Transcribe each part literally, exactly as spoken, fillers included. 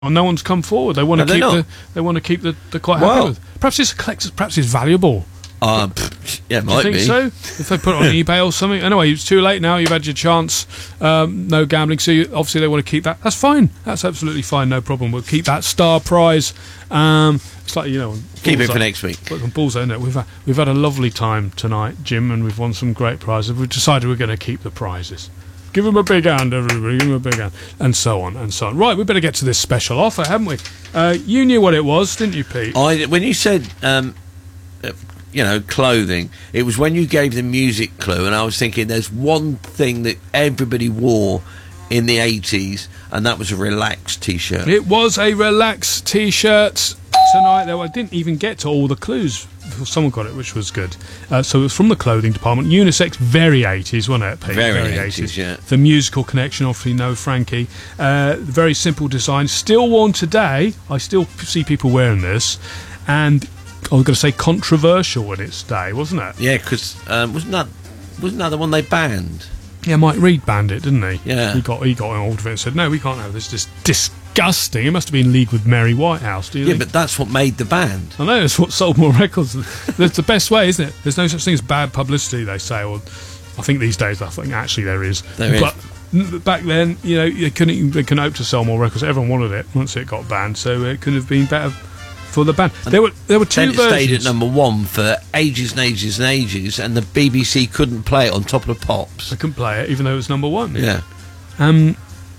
no one's come forward. They want to No, keep they're the. not. They want to keep the. They're quite happy Well- with. Perhaps it's a collector's. Perhaps it's valuable. Uh, pff, yeah, it Do you might think be. so? If they put it on eBay or something. Anyway, it's too late now. You've had your chance. Um, no gambling. So you, obviously they want to keep that. That's fine. That's absolutely fine. No problem. We'll keep that star prize. Um, it's like, you know, Keep it for Bullseye- next week. like on Bullseye, isn't it? We've had, we've had a lovely time tonight, Jim, and we've won some great prizes. We've decided we're going to keep the prizes. Give them a big hand, everybody. Give them a big hand, and so on and so on. Right, we better get to this special offer, haven't we? Uh, you knew what it was, didn't you, Pete? I when you said, um, uh, you know, clothing, it was when you gave the music clue, and I was thinking, there's one thing that everybody wore in the eighties, and that was a Relax T-shirt. It was a Relax T-shirt tonight. Though I didn't even get to all the clues. Someone got it, which was good. Uh, so it was from the clothing department. Unisex, very eighties, wasn't it, Pete? Very eighties, yeah. The musical connection, obviously, no Frankie. Uh, very simple design. Still worn today. I still see people wearing this. And I was going to say controversial in its day, wasn't it? Yeah, because um, wasn't that wasn't that the one they banned? Yeah, Mike Reid banned it, didn't he? Yeah. He got he got hold of it and said, no, we can't have this. This disgusting. It must have been in league with Mary Whitehouse, do you Yeah, think? but that's what made the band. I know, it's what sold more records. That's the best way, isn't it? There's no such thing as bad publicity, they say. Or I think these days, I think actually there is. There is. But n- back then, you know, they couldn't, they couldn't hope to sell more records. Everyone wanted it once it got banned, so it could have been better for the band. There were there were two Then it versions. stayed at number one for ages and ages and ages, and the B B C couldn't play it on Top of the Pops. I couldn't play it, even though it was number one. Yeah. Um,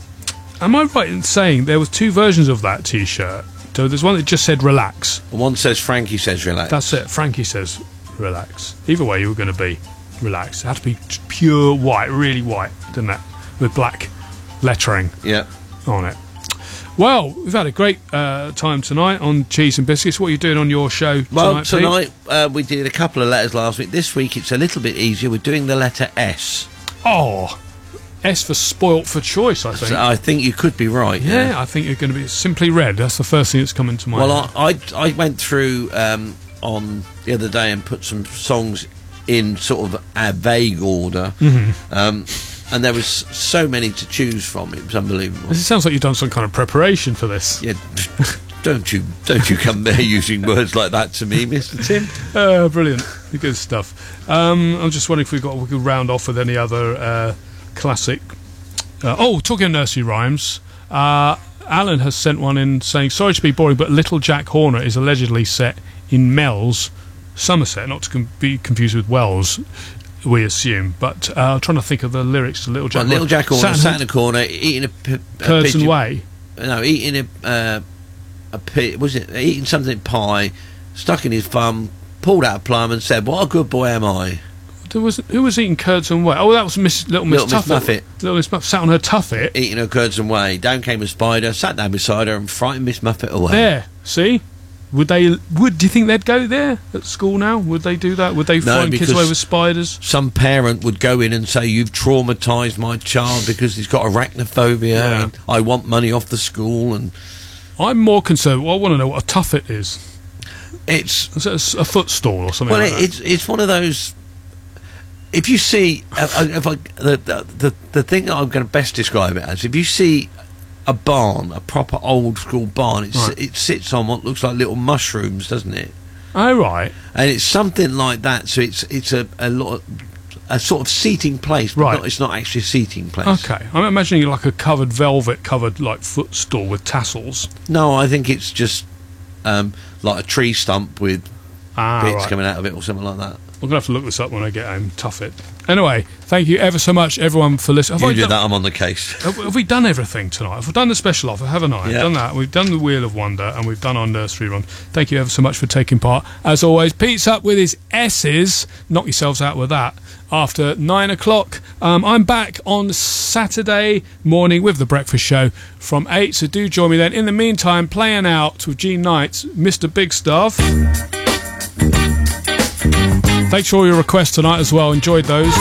am I right in saying there was two versions of that T-shirt? So there's one that just said "relax." One says Frankie says relax. That's it. Frankie says "relax." Either way, you were going to be relaxed. It had to be t- pure white, really white, didn't it? With black lettering Yeah. on it. Well, we've had a great uh, time tonight on Cheese and Biscuits. What are you doing on your show tonight, Well, Pete? tonight uh, we did a couple of letters last week. This week it's a little bit easier. We're doing the letter S. Oh, S for spoilt for choice, I think. So I think you could be right. yeah, Yeah. I think you're going to be Simply Red. That's the first thing that's coming to mind. Well, I, I I went through um, on the other day and put some songs in sort of a vague order, Mm-hmm. um, and there was so many to choose from. It was unbelievable. It sounds like you've done some kind of preparation for this. Yeah, don't you don't you come there using words like that to me, Mister Tim? Uh, brilliant. Good stuff. Um, I'm just wondering if we've got we could round off with any other uh, classic. Uh, oh, talking of nursery rhymes, uh, Alan has sent one in saying, sorry to be boring, but Little Jack Horner is allegedly set in Mells, Somerset, not to com- be confused with Wells, we assume. But uh, I'm trying to think of the lyrics to Little Jack Well, Little Jack Horner Sat in sat in a corner eating a, p- a Curds and pigeon- Whey. No, eating a uh, a pi- was it eating something pie, stuck in his thumb, pulled out a plum and said, "What a good boy am I." There was, who was eating Curds and Whey? Oh, that was Miss Little Miss Little Miss Tuffet. Muffet. Little Miss Muffet sat on her tuffet. Eating her curds and whey. Down came a spider, sat down beside her and frightened Miss Muffet away. There, see? Would they? Would do you think they'd go there at school now? Would they do that? Would they No, frighten kids because- away with spiders? Some parent would go in and say, "You've traumatised my child because he's got arachnophobia Yeah. and I want money off the school." And I'm more concerned. Well, I want to know what a tuffet is. it's Is it a, s- a footstool or something well, like that? it's it's one of those. If you see, if I, if I, the, the the the thing that I'm going to best describe it as, if you see a barn, a proper old school barn, it's, Right. it sits on what looks like little mushrooms, doesn't it? Oh, right. And it's something like that. So it's it's a a lot. Of, a sort of seating place, but Right. not, it's not actually a seating place. Okay. I'm imagining like a covered velvet covered like footstool with tassels. No, I think it's just um, like a tree stump with Ah, bits right. coming out of it or something like that. I'm gonna have to look this up when I get home. Tuffet. Anyway, thank you ever so much, everyone, for listening. Have You I do done- that, I'm on the case. Have, have we done everything tonight? Have we done the special offer, haven't I? We've Yeah. done that. We've done the Wheel of Wonder, and we've done our nursery run. Thank you ever so much for taking part. As always, Pete's up with his S's. Knock yourselves out with that. After nine o'clock, um, I'm back on Saturday morning with the Breakfast Show from eight. So do join me then. In the meantime, playing out with Gene Knight's Mister Big Stuff. Thanks for all your requests tonight as well. Enjoyed those.